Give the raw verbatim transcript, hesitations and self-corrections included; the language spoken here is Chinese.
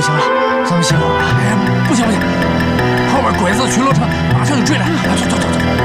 行了，咱们歇会儿吧。 哎，不行不行，后边鬼子巡逻车马上就追来，走走走走。